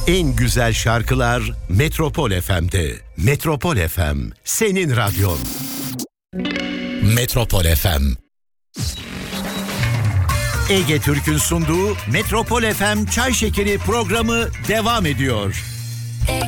En güzel şarkılar Metropol FM'de. Metropol FM, senin radyon. Metropol FM. Ege Türk'ün sunduğu Metropol FM Çay Şekeri programı devam ediyor.